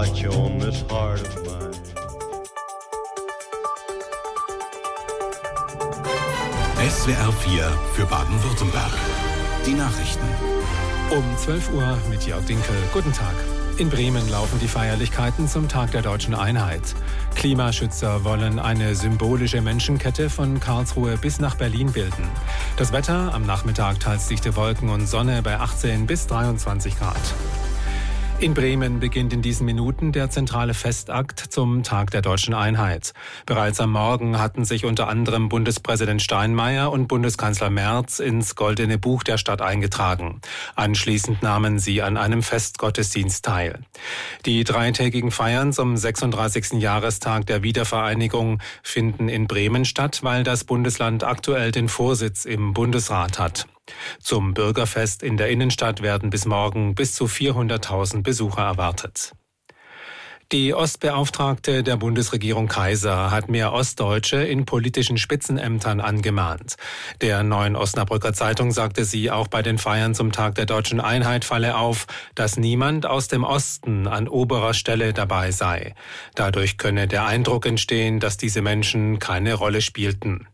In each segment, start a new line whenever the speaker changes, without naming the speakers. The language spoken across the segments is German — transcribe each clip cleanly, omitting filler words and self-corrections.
got you on this heart of mine.
SWR 4 für Baden-Württemberg. Die Nachrichten.
Um 12 Uhr mit Jörg Dinkel. Guten Tag. In Bremen laufen die Feierlichkeiten zum Tag der Deutschen Einheit. Klimaschützer wollen eine symbolische Menschenkette von Karlsruhe bis nach Berlin bilden. Das Wetter: am Nachmittag teils dichte Wolken und Sonne bei 18 bis 23 Grad. In Bremen beginnt in diesen Minuten der zentrale Festakt zum Tag der Deutschen Einheit. Bereits am Morgen hatten sich unter anderem Bundespräsident Steinmeier und Bundeskanzler Merz ins Goldene Buch der Stadt eingetragen. Anschließend nahmen sie an einem Festgottesdienst teil. Die dreitägigen Feiern zum 36. Jahrestag der Wiedervereinigung finden in Bremen statt, weil das Bundesland aktuell den Vorsitz im Bundesrat hat. Zum Bürgerfest in der Innenstadt werden bis morgen bis zu 400.000 Besucher erwartet. Die Ostbeauftragte der Bundesregierung Kaiser hat mehr Ostdeutsche in politischen Spitzenämtern angemahnt. Der Neuen Osnabrücker Zeitung sagte sie, auch bei den Feiern zum Tag der Deutschen Einheit falle auf, dass niemand aus dem Osten an oberer Stelle dabei sei. Dadurch könne der Eindruck entstehen, dass diese Menschen keine Rolle spielten.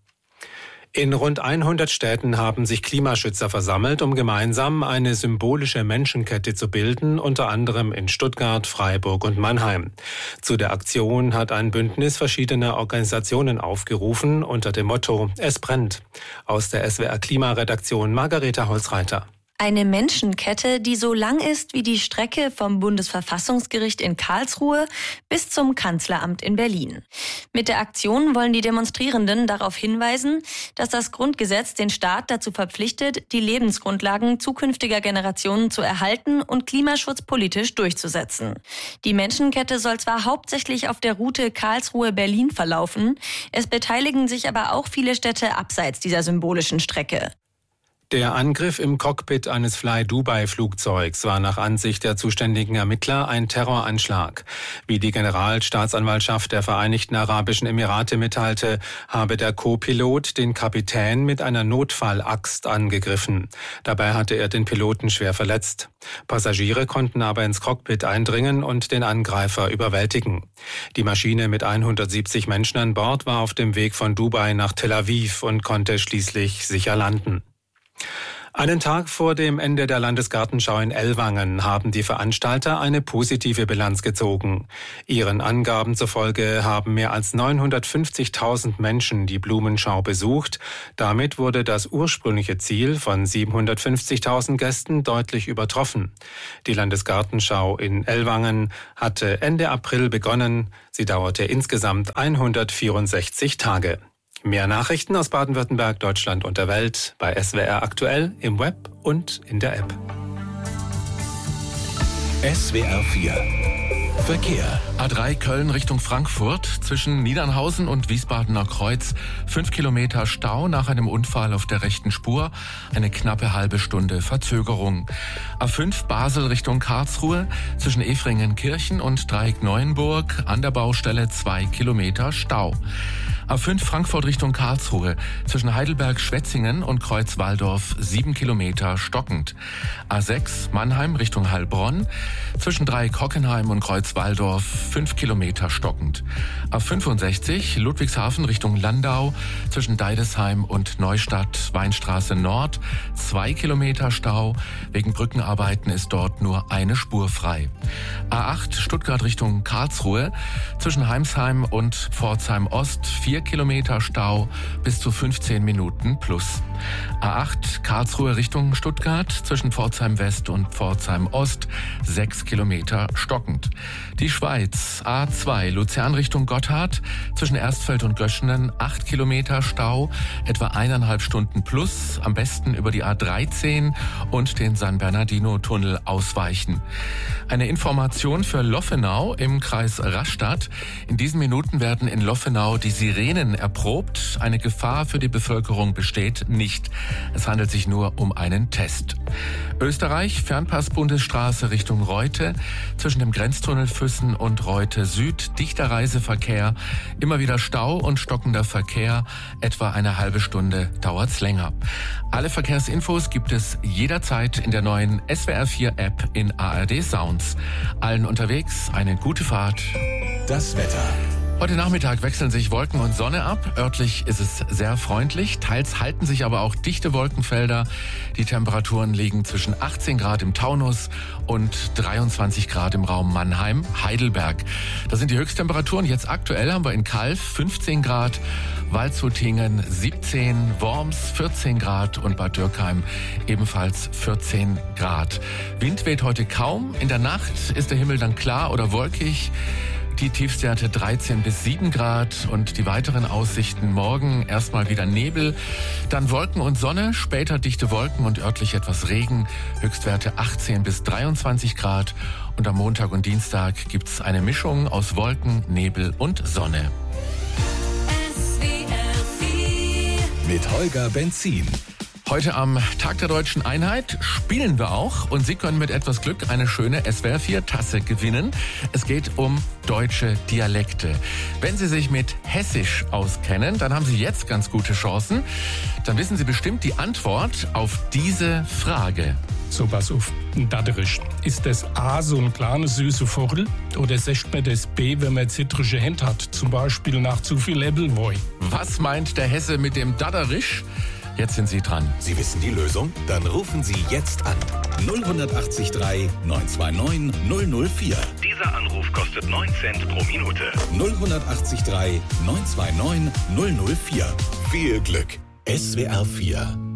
In rund 100 Städten haben sich Klimaschützer versammelt, um gemeinsam eine symbolische Menschenkette zu bilden, unter anderem in Stuttgart, Freiburg und Mannheim. Zu der Aktion hat ein Bündnis verschiedener Organisationen aufgerufen unter dem Motto "Es brennt". Aus der SWR Klimaredaktion Margareta Holzreiter.
Eine Menschenkette, die so lang ist wie die Strecke vom Bundesverfassungsgericht in Karlsruhe bis zum Kanzleramt in Berlin. Mit der Aktion wollen die Demonstrierenden darauf hinweisen, dass das Grundgesetz den Staat dazu verpflichtet, die Lebensgrundlagen zukünftiger Generationen zu erhalten und Klimaschutz politisch durchzusetzen. Die Menschenkette soll zwar hauptsächlich auf der Route Karlsruhe-Berlin verlaufen, es beteiligen sich aber auch viele Städte abseits dieser symbolischen Strecke.
Der Angriff im Cockpit eines Fly-Dubai-Flugzeugs war nach Ansicht der zuständigen Ermittler ein Terroranschlag. Wie die Generalstaatsanwaltschaft der Vereinigten Arabischen Emirate mitteilte, habe der Co-Pilot den Kapitän mit einer Notfallaxt angegriffen. Dabei hatte er den Piloten schwer verletzt. Passagiere konnten aber ins Cockpit eindringen und den Angreifer überwältigen. Die Maschine mit 170 Menschen an Bord war auf dem Weg von Dubai nach Tel Aviv und konnte schließlich sicher landen. Einen Tag vor dem Ende der Landesgartenschau in Ellwangen haben die Veranstalter eine positive Bilanz gezogen. Ihren Angaben zufolge haben mehr als 950.000 Menschen die Blumenschau besucht. Damit wurde das ursprüngliche Ziel von 750.000 Gästen deutlich übertroffen. Die Landesgartenschau in Ellwangen hatte Ende April begonnen. Sie dauerte insgesamt 164 Tage. Mehr Nachrichten aus Baden-Württemberg, Deutschland und der Welt bei SWR aktuell im Web und in der App.
SWR 4 Verkehr.
A3 Köln Richtung Frankfurt, zwischen Niedernhausen und Wiesbadener Kreuz 5 Kilometer Stau nach einem Unfall auf der rechten Spur, eine knappe halbe Stunde Verzögerung. A5 Basel Richtung Karlsruhe, zwischen Efringenkirchen und Dreieck Neuenburg an der Baustelle 2 Kilometer Stau. A5 Frankfurt Richtung Karlsruhe, zwischen Heidelberg-Schwetzingen und Kreuz-Walldorf 7 Kilometer stockend. A6 Mannheim Richtung Heilbronn, zwischen Dreieck Hockenheim und Kreuz-Walldorf 5 Kilometer stockend. A65 Ludwigshafen Richtung Landau, zwischen Deidesheim und Neustadt Weinstraße Nord 2 Kilometer Stau. Wegen Brückenarbeiten ist dort nur eine Spur frei. A8 Stuttgart Richtung Karlsruhe, zwischen Heimsheim und Pforzheim Ost 4 Kilometer Stau, bis zu 15 Minuten plus. A8 Karlsruhe Richtung Stuttgart, zwischen Pforzheim West und Pforzheim Ost 6 Kilometer stockend. Die Schweiz A2 Luzern Richtung Gotthard, zwischen Erstfeld und Göschenen 8 Kilometer Stau, etwa 1,5 Stunden plus, am besten über die A13 und den San Bernardino-Tunnel ausweichen. Eine Information für Loffenau im Kreis Rastatt. In diesen Minuten werden in Loffenau die Sirenen erprobt. Eine Gefahr für die Bevölkerung besteht nicht. Es handelt sich nur um einen Test. Österreich, Fernpass-Bundesstraße Richtung Reute, zwischen dem Grenztunnel Elbtunnel Füssen und Reute Süd, dichter Reiseverkehr, immer wieder Stau und stockender Verkehr, etwa eine halbe Stunde dauert's länger. Alle Verkehrsinfos gibt es jederzeit in der neuen SWR4-App in ARD Sounds. Allen unterwegs eine gute Fahrt.
Das Wetter.
Heute Nachmittag wechseln sich Wolken und Sonne ab. Örtlich ist es sehr freundlich. Teils halten sich aber auch dichte Wolkenfelder. Die Temperaturen liegen zwischen 18 Grad im Taunus und 23 Grad im Raum Mannheim-Heidelberg. Das sind die Höchsttemperaturen. Jetzt aktuell haben wir in Calw 15 Grad, Waldshutingen 17, Worms 14 Grad und Bad Dürkheim ebenfalls 14 Grad. Wind weht heute kaum. In der Nacht ist der Himmel dann klar oder wolkig. Die Tiefstwerte 13 bis 7 Grad und die weiteren Aussichten morgen erstmal wieder Nebel, dann Wolken und Sonne, später dichte Wolken und örtlich etwas Regen, Höchstwerte 18 bis 23 Grad und am Montag und Dienstag gibt's eine Mischung aus Wolken, Nebel und Sonne.
Mit Holger Benzin.
Heute am Tag der Deutschen Einheit spielen wir auch und Sie können mit etwas Glück eine schöne SWR4-Tasse gewinnen. Es geht um deutsche Dialekte. Wenn Sie sich mit Hessisch auskennen, dann haben Sie jetzt ganz gute Chancen. Dann wissen Sie bestimmt die Antwort auf diese Frage.
So, pass auf, Dadderisch. Ist das A so ein kleines süße Vogel oder sagt man das B, wenn man zitrische Hände hat, zum Beispiel nach zu viel Äppelwoi?
Was meint der Hesse mit dem Dadderisch? Jetzt sind Sie dran.
Sie wissen die Lösung? Dann rufen Sie jetzt an. 0183 929 004.
Dieser Anruf kostet 9 Cent pro Minute.
0183 929 004. Viel Glück. SWR4